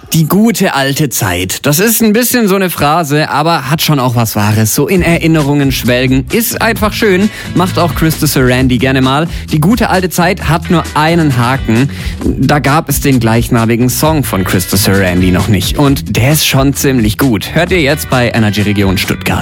Die gute alte Zeit. Das ist ein bisschen so eine Phrase, aber hat schon auch was Wahres. So in Erinnerungen schwelgen ist einfach schön. Macht auch Christopher Randy gerne mal. Die gute alte Zeit hat nur einen Haken. Da gab es den gleichnamigen Song von Christopher Randy noch nicht. Und der ist schon ziemlich gut. Hört ihr jetzt bei Energy Region Stuttgart.